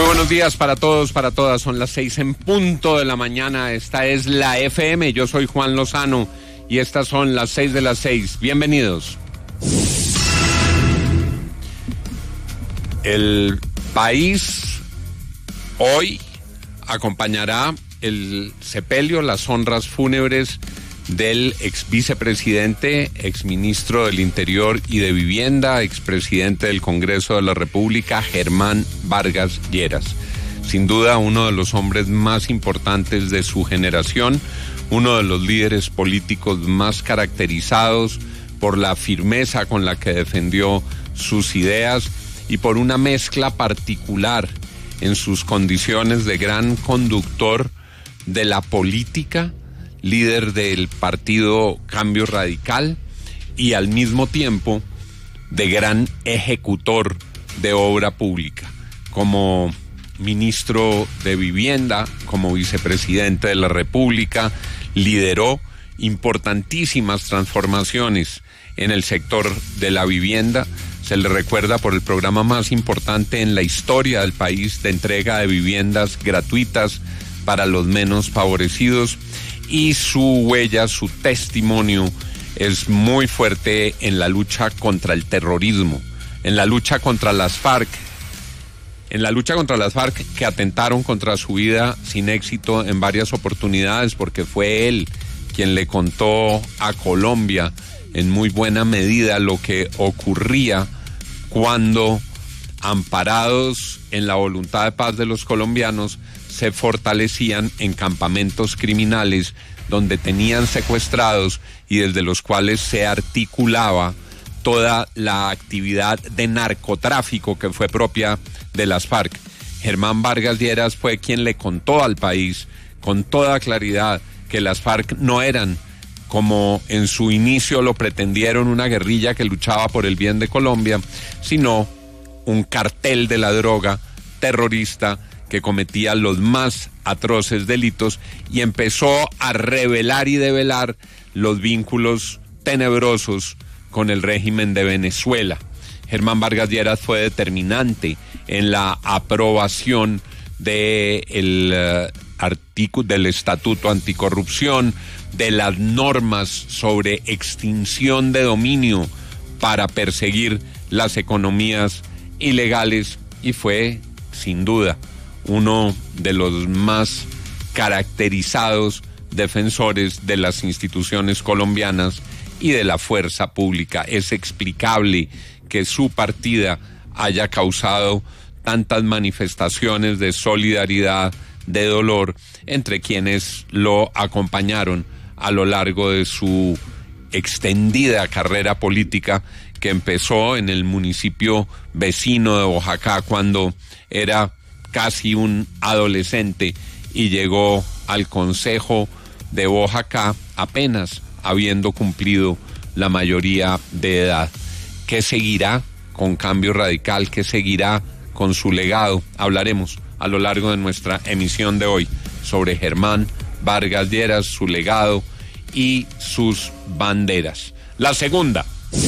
buenos días para todos, para todas. Son las 6 en punto de la mañana. Esta es la FM. Yo soy Juan Lozano y estas son las 6 de las 6. Bienvenidos. El país hoy acompañará el sepelio, las honras fúnebres del ex vicepresidente, ex ministro del Interior y de Vivienda, expresidente del Congreso de la República, Germán Vargas Lleras. Sin duda, uno de los hombres más importantes de su generación, uno de los líderes políticos más caracterizados por la firmeza con la que defendió sus ideas y por una mezcla particular en sus condiciones de gran conductor de la política, líder del partido Cambio Radical y al mismo tiempo de gran ejecutor de obra pública. Como ministro de Vivienda, como vicepresidente de la República, lideró importantísimas transformaciones en el sector de la vivienda. Se le recuerda por el programa más importante en la historia del país de entrega de viviendas gratuitas para los menos favorecidos. Y su huella, su testimonio es muy fuerte en la lucha contra el terrorismo, en la lucha contra las FARC, que atentaron contra su vida sin éxito en varias oportunidades, porque fue él quien le contó a Colombia en muy buena medida lo que ocurría cuando, amparados en la voluntad de paz de los colombianos, se fortalecían en campamentos criminales donde tenían secuestrados y desde los cuales se articulaba toda la actividad de narcotráfico que fue propia de las FARC. Germán Vargas Lleras fue quien le contó al país con toda claridad que las FARC no eran, como en su inicio lo pretendieron, una guerrilla que luchaba por el bien de Colombia, sino un cartel de la droga terrorista que cometía los más atroces delitos y empezó a revelar y develar los vínculos tenebrosos con el régimen de Venezuela. Germán Vargas Lleras fue determinante en la aprobación del Estatuto Anticorrupción, de las normas sobre extinción de dominio para perseguir las economías ilegales y fue, sin duda, uno de los más caracterizados defensores de las instituciones colombianas y de la fuerza pública. Es explicable que su partida haya causado tantas manifestaciones de solidaridad, de dolor, entre quienes lo acompañaron a lo largo de su extendida carrera política, que empezó en el municipio vecino de Boyacá cuando era casi un adolescente y llegó al Consejo de Boyacá apenas habiendo cumplido la mayoría de edad. ¿Qué seguirá con Cambio Radical? ¿Qué seguirá con su legado? Hablaremos a lo largo de nuestra emisión de hoy sobre Germán Vargas Lleras, su legado y sus banderas. La segunda,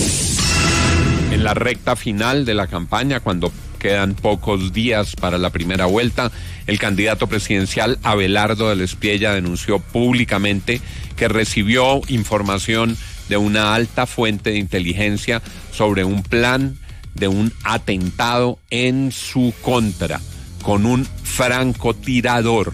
en la recta final de la campaña, cuando quedan pocos días para la primera vuelta, el candidato presidencial Abelardo del Espriella denunció públicamente que recibió información de una alta fuente de inteligencia sobre un plan de un atentado en su contra con un francotirador.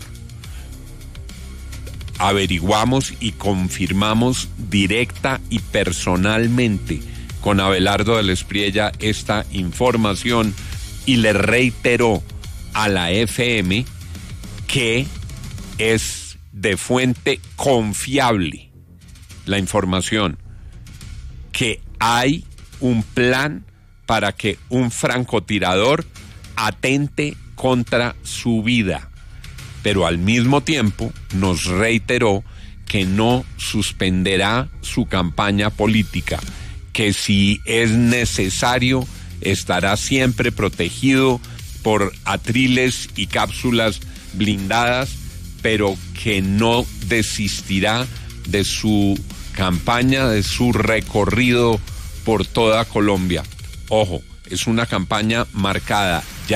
Averiguamos y confirmamos directa y personalmente con Abelardo del Espriella esta información y le reiteró a la FM que es de fuente confiable la información, que hay un plan para que un francotirador atente contra su vida, pero al mismo tiempo nos reiteró que no suspenderá su campaña política, que si es necesario estará siempre protegido por atriles y cápsulas blindadas, pero que no desistirá de su campaña, de su recorrido por toda Colombia. Ojo, es una campaña marcada ya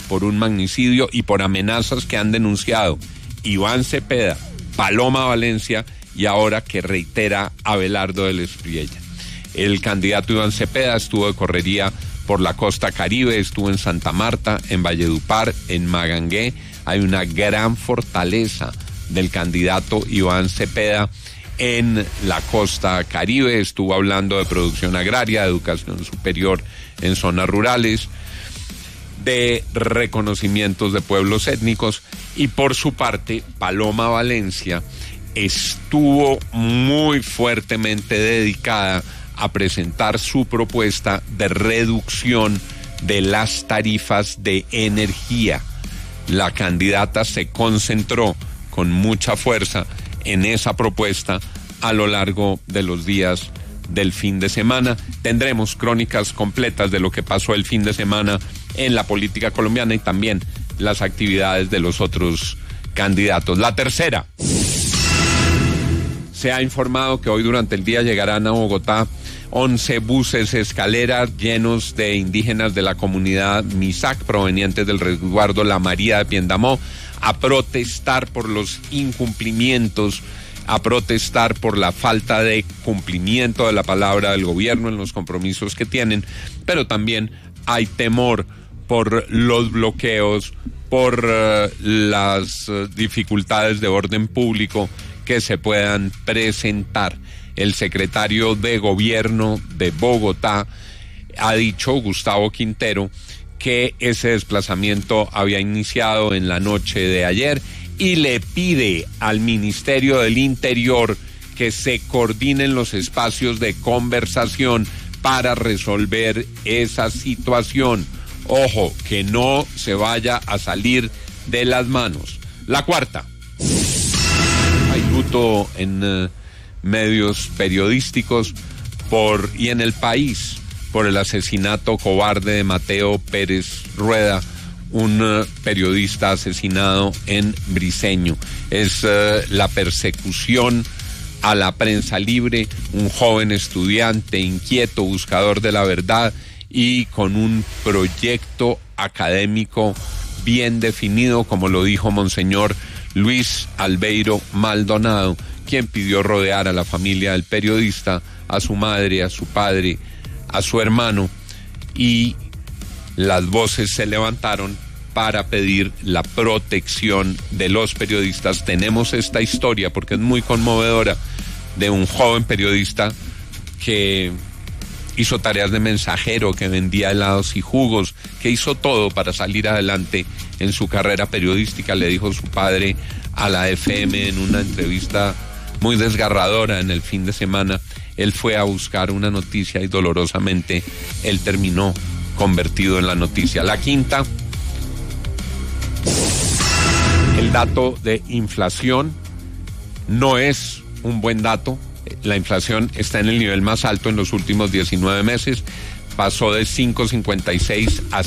por un magnicidio y por amenazas que han denunciado Iván Cepeda, Paloma Valencia y ahora que reitera Abelardo del Espriella. El candidato Iván Cepeda estuvo de correría por la costa Caribe, estuvo en Santa Marta, en Valledupar, en Magangué. Hay una gran fortaleza del candidato Iván Cepeda en la costa Caribe. Estuvo hablando de producción agraria, de educación superior en zonas rurales, de reconocimientos de pueblos étnicos, y por su parte Paloma Valencia estuvo muy fuertemente dedicada a presentar su propuesta de reducción de las tarifas de energía. La candidata se concentró con mucha fuerza en esa propuesta a lo largo de los días del fin de semana. Tendremos crónicas completas de lo que pasó el fin de semana en la política colombiana y también las actividades de los otros candidatos. La tercera. Se ha informado que hoy durante el día llegarán a Bogotá 11 buses escaleras llenos de indígenas de la comunidad Misak provenientes del resguardo La María de Piendamó a protestar por los incumplimientos, a protestar por la falta de cumplimiento de la palabra del gobierno en los compromisos que tienen, pero también hay temor por los bloqueos, por las dificultades de orden público que se puedan presentar. El secretario de Gobierno de Bogotá ha dicho, Gustavo Quintero, que ese desplazamiento había iniciado en la noche de ayer y le pide al Ministerio del Interior que se coordinen los espacios de conversación para resolver esa situación. Ojo, que no se vaya a salir de las manos. La cuarta. Hay luto en medios periodísticos y en el país por el asesinato cobarde de Mateo Pérez Rueda, un periodista asesinado en Briceño. Es la persecución a la prensa libre, un joven estudiante inquieto, buscador de la verdad y con un proyecto académico bien definido, como lo dijo Monseñor Luis Albeiro Maldonado, quien pidió rodear a la familia del periodista, a su madre, a su padre, a su hermano, y las voces se levantaron para pedir la protección de los periodistas. Tenemos esta historia, porque es muy conmovedora, de un joven periodista que hizo tareas de mensajero, que vendía helados y jugos, que hizo todo para salir adelante en su carrera periodística. Le dijo su padre a la FM en una entrevista muy desgarradora en el fin de semana. Él fue a buscar una noticia y dolorosamente él terminó convertido en la noticia. La quinta, el dato de inflación no es un buen dato. La inflación está en el nivel más alto en los últimos 19 meses. Pasó de 5,56 a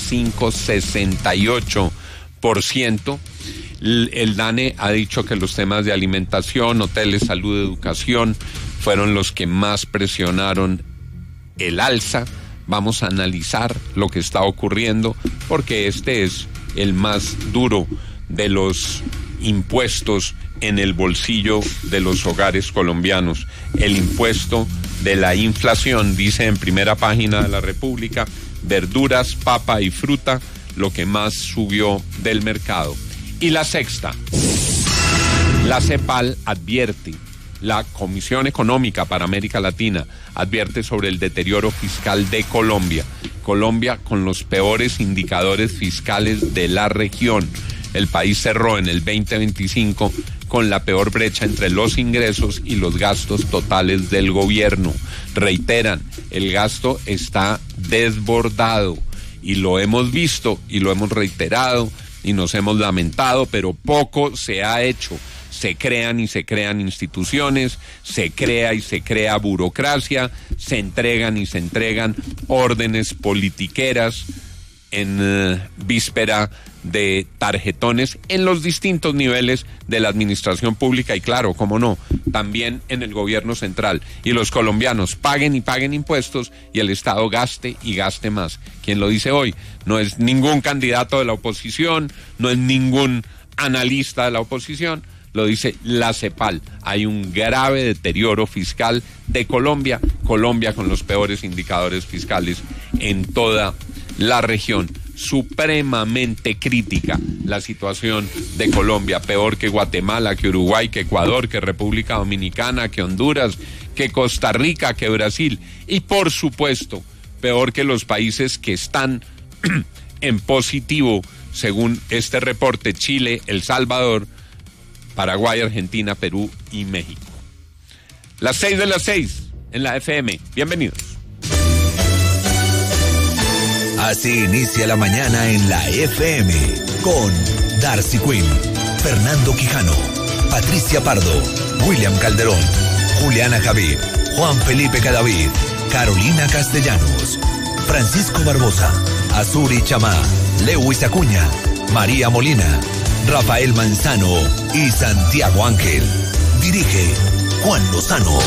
5,68%. El DANE ha dicho que los temas de alimentación, hoteles, salud, educación fueron los que más presionaron el alza. Vamos a analizar lo que está ocurriendo, porque este es el más duro de los impuestos en el bolsillo de los hogares colombianos. El impuesto de la inflación, dice en primera página de La República, verduras, papa y fruta, lo que más subió del mercado. Y la sexta, la CEPAL advierte, la Comisión Económica para América Latina advierte sobre el deterioro fiscal de Colombia. Colombia con los peores indicadores fiscales de la región. El país cerró en el 2025 con la peor brecha entre los ingresos y los gastos totales del gobierno. Reiteran, el gasto está desbordado y lo hemos visto y lo hemos reiterado y nos hemos lamentado, pero poco se ha hecho. Se crean y se crean instituciones, se crea y se crea burocracia, se entregan y se entregan órdenes politiqueras en víspera de tarjetones en los distintos niveles de la administración pública y claro, cómo no, también en el gobierno central. Y los colombianos paguen y paguen impuestos y el Estado gaste y gaste más. ¿Quién lo dice hoy? No es ningún candidato de la oposición, no es ningún analista de la oposición, lo dice la CEPAL. Hay un grave deterioro fiscal de Colombia, Colombia con los peores indicadores fiscales en toda la región. Supremamente crítica la situación de Colombia, peor que Guatemala, que Uruguay, que Ecuador, que República Dominicana, que Honduras, que Costa Rica, que Brasil y por supuesto peor que los países que están en positivo según este reporte: Chile, El Salvador, Paraguay, Argentina, Perú y México. Las 6 en la FM. Bienvenidos. Así inicia la mañana en la FM con Darcy Quinn, Fernando Quijano, Patricia Pardo, William Calderón, Juliana Javid, Juan Felipe Cadavid, Carolina Castellanos, Francisco Barbosa, Azuri Chamá, Lewis Acuña, María Molina, Rafael Manzano y Santiago Ángel. Dirige Juan Lozano.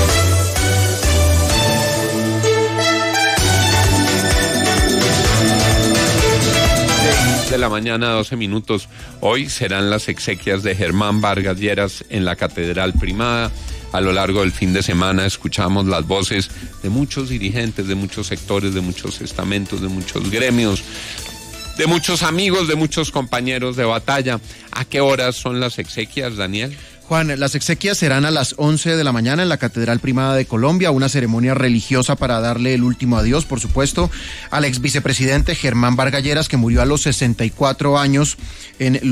De la mañana, 12 minutos. Hoy serán las exequias de Germán Vargas Lleras en la Catedral Primada. A lo largo del fin de semana escuchamos las voces de muchos dirigentes, de muchos sectores, de muchos estamentos, de muchos gremios, de muchos amigos, de muchos compañeros de batalla. ¿A qué horas son las exequias, Daniel? Juan, las exequias serán a las 11 de la mañana en la Catedral Primada de Colombia, una ceremonia religiosa para darle el último adiós, por supuesto, al ex vicepresidente Germán Vargas Lleras, que murió a los 64 años en